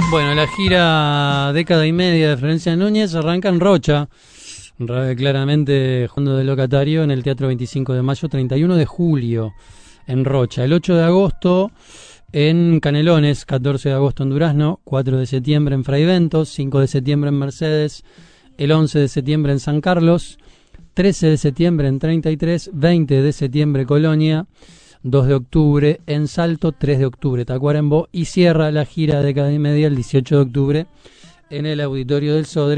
Bueno, la gira década y media de Florencia Núñez arranca en Rocha, claramente jugando de locatario en el Teatro 25 de Mayo, 31 de julio en Rocha. El 8 de agosto en Canelones, 14 de agosto en Durazno, 4 de septiembre en Fraiventos, 5 de septiembre en Mercedes, el 11 de septiembre en San Carlos, 13 de septiembre en 33, 20 de septiembre Colonia, 2 de octubre en Salto, 3 de octubre Tacuarembó y cierra la gira de década y media el 18 de octubre en el Auditorio del Sodre.